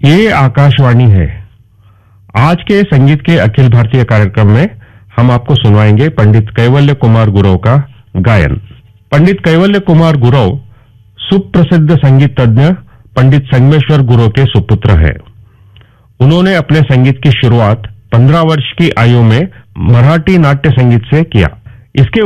ये आकाशवाणी है। आज के संगीत के अखिल भारतीय कार्यक्रम में हम आपको सुनवाएंगे पंडित कैवल्य कुमार गुरव का गायन। पंडित कैवल्य कुमार गुरव सुप्रसिद्ध संगीत तज्ञ पंडित संगमेश्वर गुरव के सुपुत्र हैं। उन्होंने अपने संगीत की शुरुआत 15 वर्ष की आयु में मराठी नाट्य संगीत से किया। इसके